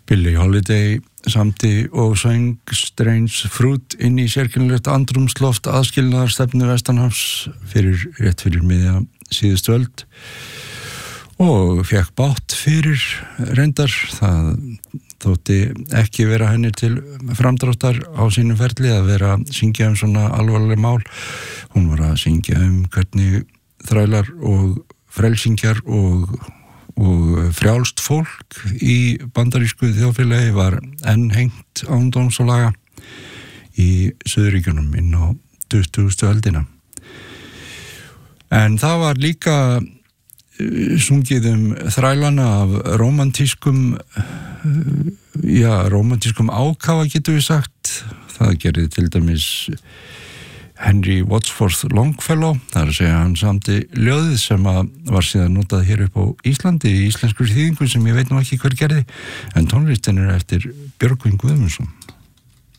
Billie Holiday samdi og söng Strange Fruit inn í sérkennilegt andrúmsloft aðskilnaðarstefnu Vestanhafs rétt fyrir miðja síðustu öld og fékk bátt fyrir reyndar. Það þótti ekki vera henni til framdráttar á sínum ferli að vera að syngja svona alvarleg mál. Hún var að syngja hvernig þrælar og frelsingjar og frjálst fólk í bandarísku þjóðfélagi var enn hengt án dóms og laga í Suðurríkjunum inn á 20. öldina. En það var líka sungið þrælana af rómantískum ákafa getum við sagt. Það gerði til dæmis Henry Wadsworth Longfellow, það að segja hann samdi ljóðið sem var síðan notað hér upp á Íslandi í íslenskur þýðingu sem ég veit nú ekki hver gerði, en tónlistin eftir Björgvin Guðmundsson.